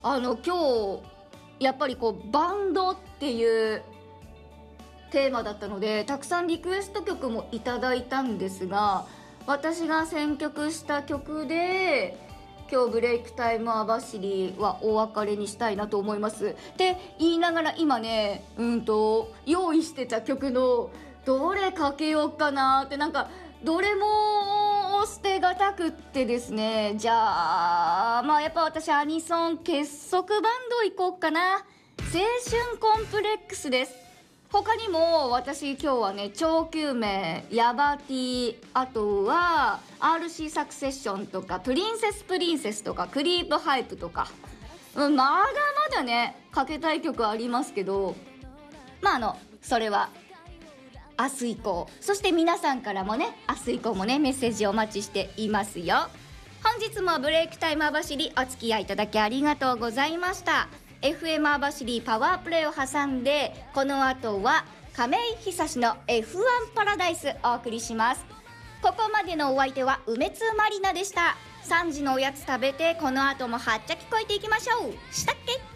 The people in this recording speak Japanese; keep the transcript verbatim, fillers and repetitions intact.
あの今日やっぱりこうバンドっていうテーマだったので、たくさんリクエスト曲もいただいたんですが、私が選曲した曲で今日ブレイクタイム網走はお別れにしたいなと思いますって言いながら、今ねうんと用意してた曲のどれかけようかなって、なんかどれも捨てがたくってですね。じゃあまあやっぱ私アニソン結束バンド行こうかな。青春コンプレックスです。他にも私今日はね超救命、ヤバティ、あとは アールシー サクセッションとかプリンセスプリンセスとかクリープハイプとか、うん、まだまだねかけたい曲ありますけど、まああのそれは明日以降、そして皆さんからもね明日以降もねメッセージお待ちしていますよ。本日もブレイクタイム網走お付き合いいただきありがとうございました。 エフエム 網走パワープレイを挟んで、この後は亀井久志の エフワン パラダイスお送りします。ここまでのお相手は梅津まりなでした。さんじのおやつ食べて、この後もはっちゃ聞こえていきましょう。したっけ。